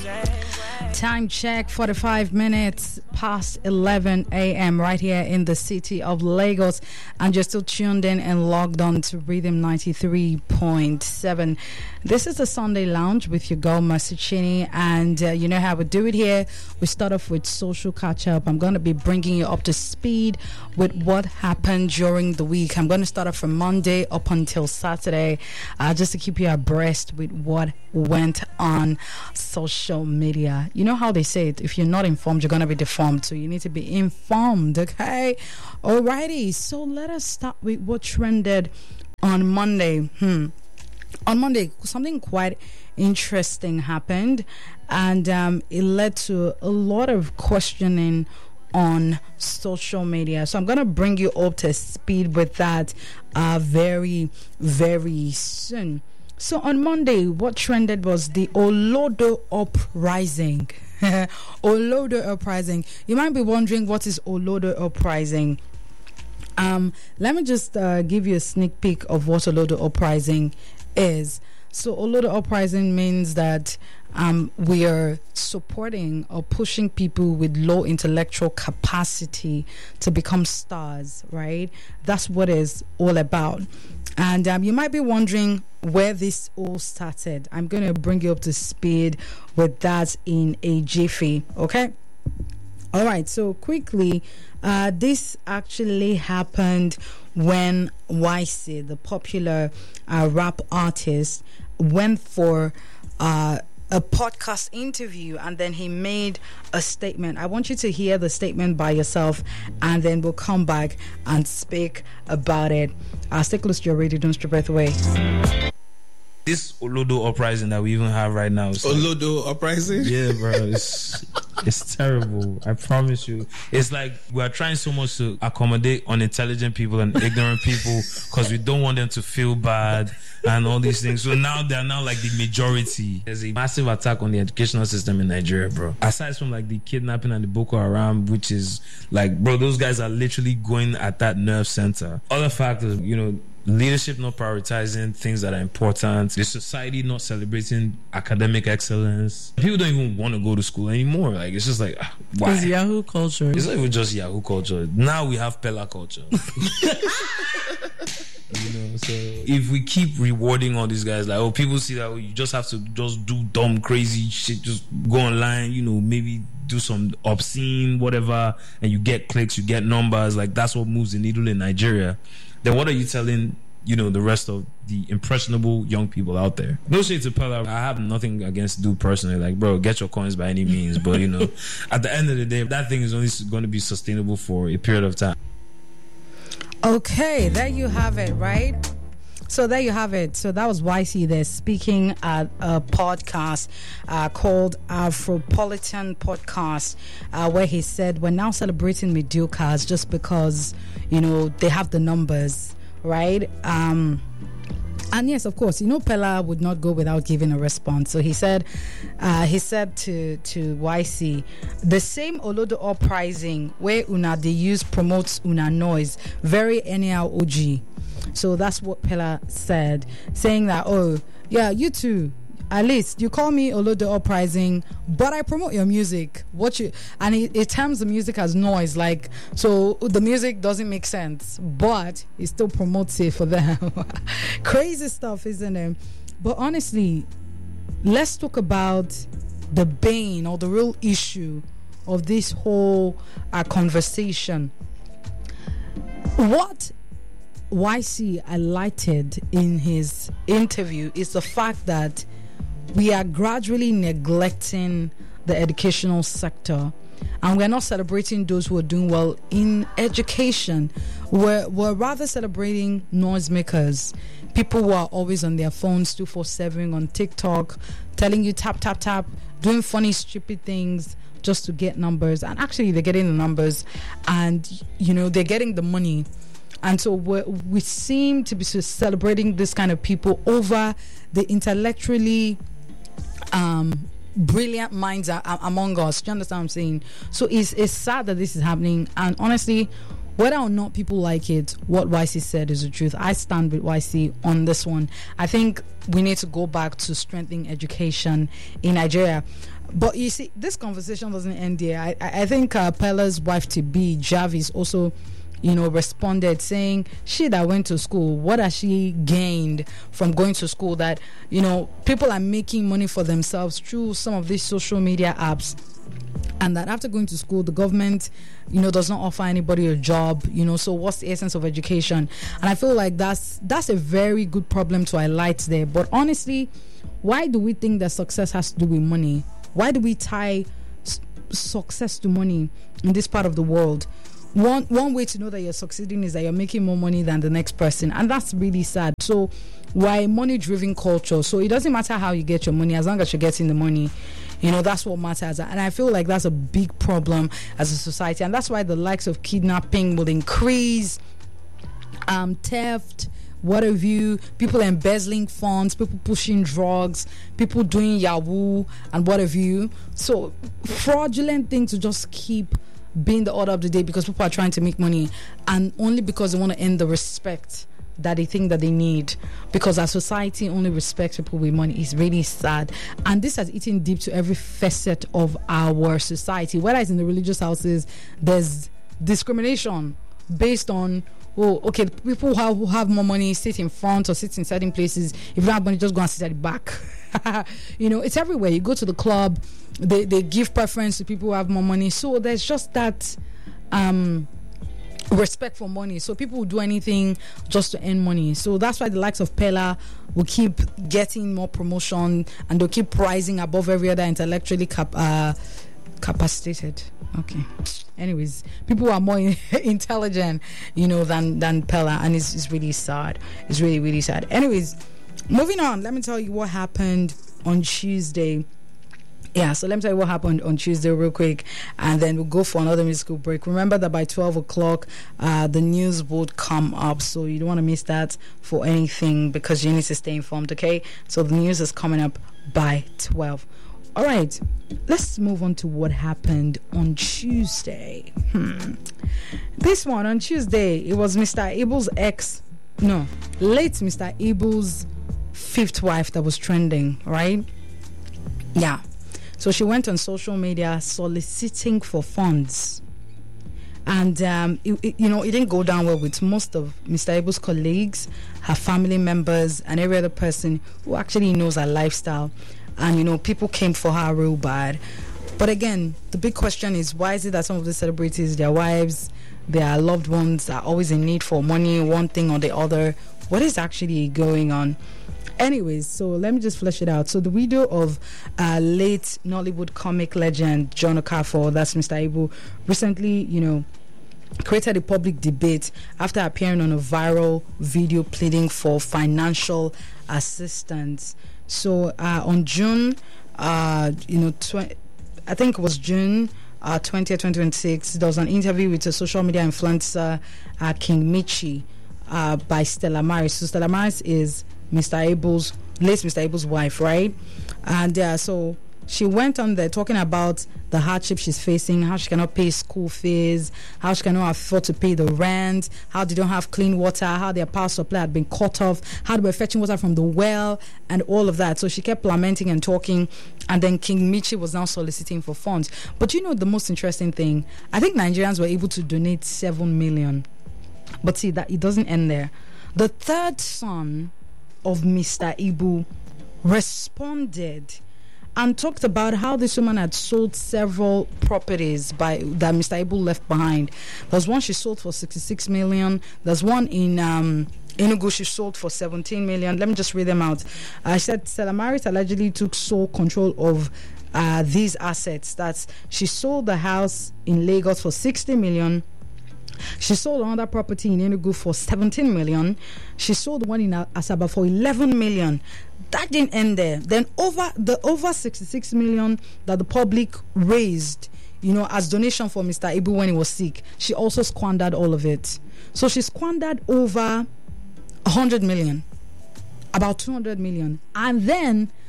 Time check, 45 minutes past 11 a.m. right here in the city of Lagos. And you're still tuned in and logged on to Rhythm 93.7. This is the Sunday Lounge with your girl, Mercy Chinny. And you know how we do it here. We start off with social catch-up. I'm going to be bringing you up to speed with what happened during the week. I'm going to start off from Monday up until Saturday, just to keep you abreast with what went on social media. You know how they say it, if you're not informed, you're going to be deformed. So you need to be informed, okay? Alrighty, so let us start with what trended on Monday. On Monday, something quite interesting happened, and it led to a lot of questioning on social media. So I'm going to bring you up to speed with that very, very soon. So on Monday, what trended was the Olodo uprising. Olodo uprising. You might be wondering, what is Olodo uprising? Let me just give you a sneak peek of what Olodo uprising is. So Olodo uprising means that we are supporting or pushing people with low intellectual capacity to become stars, right? That's what it's all about. And you might be wondering where this all started. I'm going to bring you up to speed with that in a jiffy, okay? All right, so quickly, this actually happened when YC, the popular rap artist, went for a podcast interview, and then he made a statement. I want you to hear the statement by yourself, and then we'll come back and speak about it. Stay close to your radio, don't strip breath away. This Olodo uprising that we even have right now. Olodo uprising? Yeah, bro. It's terrible. I promise you. It's like we are trying so much to accommodate unintelligent people and ignorant people because we don't want them to feel bad and all these things. So now they're now like the majority. There's a massive attack on the educational system in Nigeria, bro. Aside from like the kidnapping and the Boko Haram, which is like, bro, those guys are literally going at that nerve center. Other factors, you know, leadership not prioritizing things that are important, the society not celebrating academic excellence. People don't even want to go to school anymore. Like, it's just like, why? It's Yahoo culture. It's not even just Yahoo culture. Now we have Pella culture. You know, so if we keep rewarding all these guys, like, oh, people see that, oh, you just have to just do dumb, crazy shit, just go online, you know, maybe do some obscene whatever, and you get clicks, you get numbers, like that's what moves the needle in Nigeria. Then what are you telling, you know, the rest of the impressionable young people out there? No shade to Pella. I have nothing against dude personally. Like, bro, get your coins by any means. But, you know, at the end of the day, that thing is only going to be sustainable for a period of time. Okay, there you have it, right? So there you have it. So that was YC there speaking at a podcast called Afropolitan Podcast, where he said, we're now celebrating mediocres just because, you know, they have the numbers, right? And yes, of course, you know, Pella would not go without giving a response. So he said to YC, the same Olodo uprising where una they use promotes una noise, very anyhow OG. So that's what Pella said, saying that, oh, yeah, you too. At least you call me Olodo uprising, but I promote your music. And it terms the music as noise, like, so the music doesn't make sense, but he still promotes it for them. Crazy stuff, isn't it? But honestly, let's talk about the bane or the real issue of this whole conversation. What YC highlighted in his interview is the fact that we are gradually neglecting the educational sector, and we're not celebrating those who are doing well in education. We're rather celebrating noisemakers, people who are always on their phones 247 on TikTok, telling you tap, tap, tap, doing funny, stupid things just to get numbers. And actually, they're getting the numbers, and, you know, they're getting the money. And so we seem to be celebrating this kind of people over the intellectually brilliant minds among us. Do you understand what I'm saying? So it's sad that this is happening. And honestly, whether or not people like it, what YC said is the truth. I stand with YC on this one. I think we need to go back to strengthening education in Nigeria. But you see, this conversation doesn't end there. I think Pella's wife to be, Jarvis, also, responded saying she that went to school, what has she gained from going to school? That, people are making money for themselves through some of these social media apps. And that after going to school, the government, does not offer anybody a job, so what's the essence of education? And I feel like that's a very good problem to highlight there. But honestly, why do we think that success has to do with money? Why do we tie success to money in this part of the world? One way to know that you're succeeding is that you're making more money than the next person, and that's really sad. So why money-driven culture? So it doesn't matter how you get your money, as long as you're getting the money. That's what matters. And I feel like that's a big problem as a society. And that's why the likes of kidnapping will increase, theft, what have you, people embezzling funds, people pushing drugs, people doing Yahoo and what have you. So fraudulent things to just keep being the order of the day because people are trying to make money, and only because they want to earn the respect that they think that they need, because our society only respects people with money. Is really sad, and this has eaten deep to every facet of our society. Whether it's in the religious houses, there's discrimination based on, people who have more money sit in front or sit in certain places. If you don't have money, just go and sit at the back. It's everywhere. You go to the club, they give preference to people who have more money. So there's just that respect for money. So people will do anything just to earn money. So that's why the likes of Pella will keep getting more promotion, and they'll keep rising above every other intellectually capacitated. Okay. Anyways, people who are more intelligent, than Pella, and it's really sad. It's really, really sad. Anyways, moving on. Let me tell you what happened on Tuesday. Yeah, so let me tell you what happened on Tuesday real quick, and then we'll go for another musical break. Remember that by 12 o'clock, the news would come up, so you don't want to miss that for anything, because you need to stay informed, okay? So the news is coming up by 12. All right, let's move on to what happened on Tuesday. This one, on Tuesday, it was late Mr. Abel's fifth wife that was trending, right? Yeah. So she went on social media soliciting for funds. And, it didn't go down well with most of Mr. Abel's colleagues, her family members, and every other person who actually knows her lifestyle. And, people came for her real bad. But again, the big question is, why is it that some of the celebrities, their wives, their loved ones are always in need for money, one thing or the other? What is actually going on? Anyways, so let me just flesh it out. So the widow of late Nollywood comic legend John Okafor, that's Mr. Abel, recently, created a public debate after appearing on a viral video pleading for financial assistance. So on June, I think it was June 20th, 2026, there was an interview with a social media influencer, King Michi, by Stella Maris. So Stella Maris is late Mr. Abel's wife, right? And so she went on there talking about the hardship she's facing, how she cannot pay school fees, how she cannot afford to pay the rent, how they don't have clean water, how their power supply had been cut off, how they were fetching water from the well, and all of that. So she kept lamenting and talking, and then King Michi was now soliciting for funds. But the most interesting thing, I think Nigerians were able to donate 7 million. But see, that it doesn't end there. The third son of Mr. Ibu responded and talked about how this woman had sold several properties that Mr. Ibu left behind. There's one she sold for 66 million. There's one in Enugu she sold for 17 million. Let me just read them out. I said Stella Maris allegedly took sole control of these assets. That's, she sold the house in Lagos for 60 million. She sold another property in Enugu for 17 million. She sold one in Asaba for 11 million. That didn't end there. Then over 66 million that the public raised, as donation for Mr. Ibu when he was sick, she also squandered all of it. So she squandered over 100 million, about 200 million. And then